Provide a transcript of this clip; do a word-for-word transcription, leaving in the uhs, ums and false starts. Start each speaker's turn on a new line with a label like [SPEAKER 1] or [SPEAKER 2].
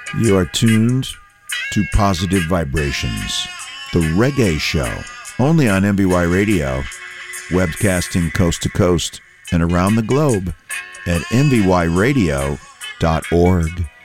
[SPEAKER 1] You are tuned to Positive Vibrations, the reggae show, only on M B Y Radio, webcasting coast to coast and around the globe at m b y radio dot org.